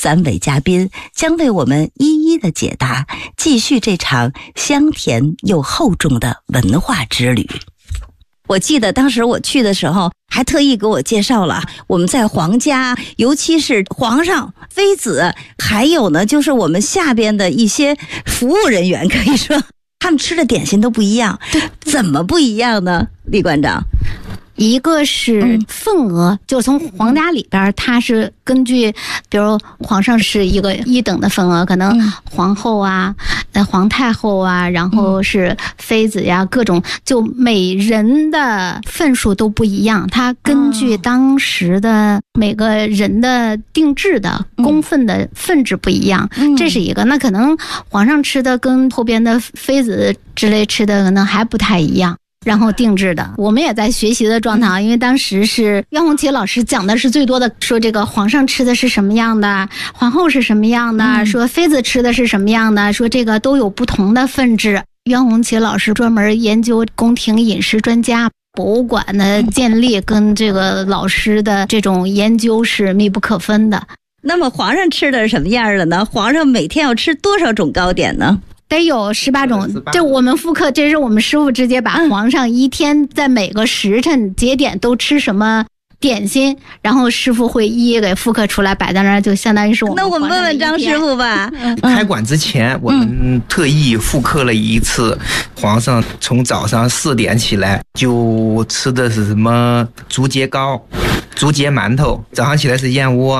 3位嘉宾将为我们一一的解答，继续这场香甜又厚重的文化之旅。我记得当时我去的时候，还特意给我介绍了我们在皇家，尤其是皇上、妃子，还有呢就是我们下边的一些服务人员，可以说他们吃的点心都不一样。怎么不一样呢，李馆长？ 一个是份额，就从皇家里边，它是根据，比如皇上是一个1等的份额，可能皇后啊、皇太后啊，然后是妃子呀，各种，就每人的份数都不一样，它根据当时的每个人的定制的公份的份制不一样，这是一个。那可能皇上吃的跟后边的妃子之类吃的可能还不太一样。然后定制的，我们也在学习的状态，因为当时是袁弘启老师讲的是最多的，说这个皇上吃的是什么样的，皇后是什么样的，说妃子吃的是什么样的，说这个都有不同的份制。袁弘启老师专门研究宫廷饮食专家，博物馆的建立跟这个老师的这种研究是密不可分的。 那么皇上吃的是什么样的呢？皇上每天要吃多少种糕点呢？ 得有18种，就我们复刻，这是我们师傅直接把皇上一天在每个时辰节点都吃什么点心，然后师傅会一一给复刻出来摆在那儿，就相当于是我们。 那我们问问张师傅吧。 开馆之前，我们特意复刻了一次，皇上从早上4点起来就吃的是什么竹节糕、竹节馒头，早上起来是燕窝，